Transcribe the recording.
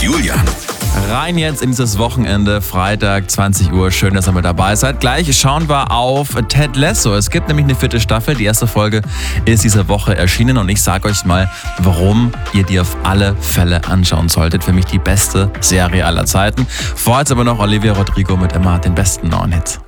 Julian. Rein jetzt in dieses Wochenende, Freitag, 20 Uhr. Schön, dass ihr mit dabei seid. Gleich schauen wir auf Ted Lasso. Es gibt nämlich eine 4. Staffel. Die erste Folge ist diese Woche erschienen und ich sage euch mal, warum ihr die auf alle Fälle anschauen solltet. Für mich die beste Serie aller Zeiten. Vorher jetzt aber noch Olivia Rodrigo mit Emma, den besten neuen Hits.